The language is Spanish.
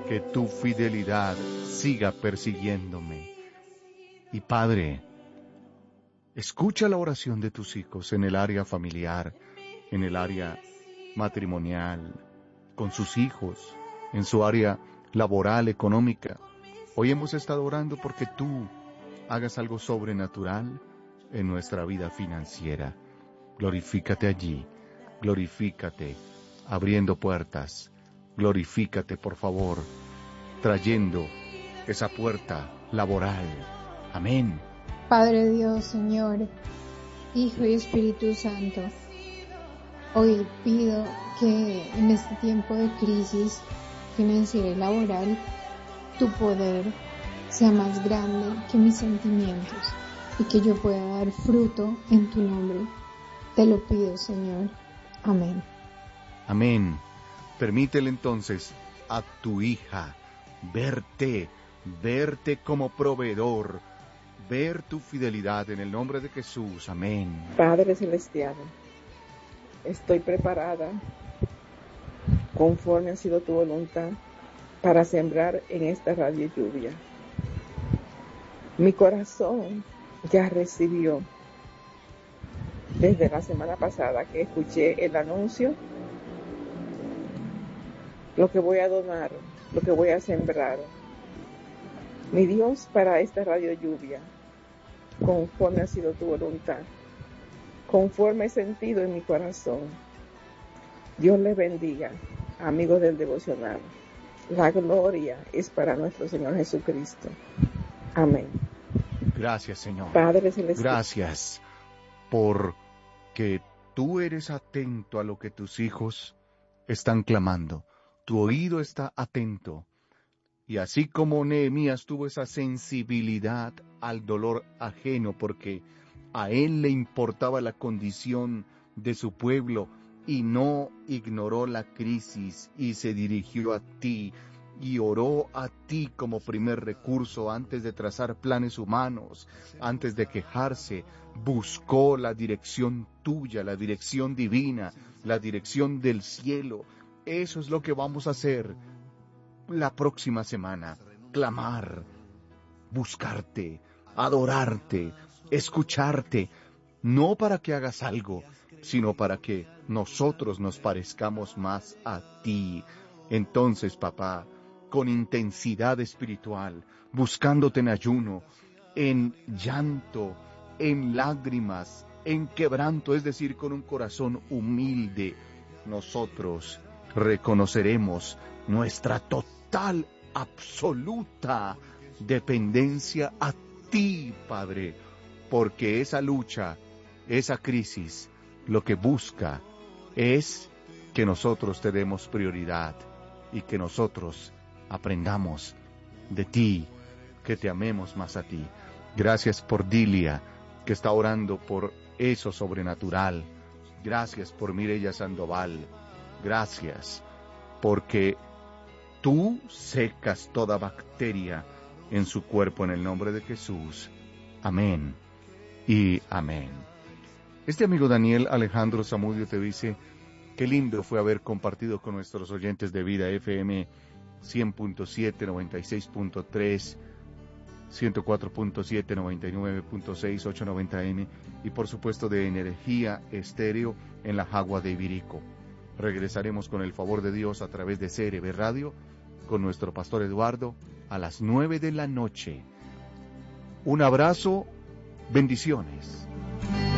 que tu fidelidad siga persiguiéndome. Y Padre, escucha la oración de tus hijos en el área familiar, en el área matrimonial, con sus hijos, en su área laboral, económica. Hoy hemos estado orando porque tú hagas algo sobrenatural en nuestra vida financiera. Glorifícate allí, glorifícate abriendo puertas, glorifícate por favor, trayendo esa puerta laboral. Amén. Padre Dios, Señor, Hijo y Espíritu Santo, hoy pido que en este tiempo de crisis financiera y laboral, tu poder sea más grande que mis sentimientos y que yo pueda dar fruto en tu nombre. Te lo pido, Señor. Amén. Amén. Permítele entonces a tu hija verte como proveedor, ver tu fidelidad en el nombre de Jesús. Amén. Padre Celestial, estoy preparada, conforme ha sido tu voluntad, para sembrar en esta radio lluvia. Mi corazón ya recibió, desde la semana pasada que escuché el anuncio, lo que voy a donar, lo que voy a sembrar. Mi Dios, para esta radio lluvia, conforme ha sido tu voluntad, conforme he sentido en mi corazón. Dios les bendiga, amigos del devocional. La gloria es para nuestro Señor Jesucristo. Amén. Gracias, Señor. Padre Celestial. Gracias porque tú eres atento a lo que tus hijos están clamando. Tu oído está atento. Y así como Nehemías tuvo esa sensibilidad al dolor ajeno, porque a él le importaba la condición de su pueblo y no ignoró la crisis y se dirigió a ti y oró a ti como primer recurso antes de trazar planes humanos, antes de quejarse, buscó la dirección tuya, la dirección divina, la dirección del cielo. Eso es lo que vamos a hacer la próxima semana, clamar, buscarte, adorarte, escucharte, no para que hagas algo, sino para que nosotros nos parezcamos más a ti. Entonces, papá, con intensidad espiritual, buscándote en ayuno, en llanto, en lágrimas, en quebranto, es decir, con un corazón humilde, nosotros reconoceremos nuestra total, absoluta dependencia a ti, Padre, porque esa lucha, esa crisis, lo que busca es que nosotros te demos prioridad y que nosotros aprendamos de ti, que te amemos más a ti. Gracias por Dilia, que está orando por eso sobrenatural. Gracias por Mireya Sandoval. Gracias porque tú secas toda bacteria en su cuerpo en el nombre de Jesús. Amén y amén. Este amigo Daniel Alejandro Zamudio te dice, qué lindo fue haber compartido con nuestros oyentes de Vida FM 100.7, 96.3, 104.7, 99.6, 890M y por supuesto de Energía Estéreo en la Jagua de Ibirico. Regresaremos con el favor de Dios a través de CRB Radio con nuestro pastor Eduardo a las 9 de la noche. Un abrazo, bendiciones.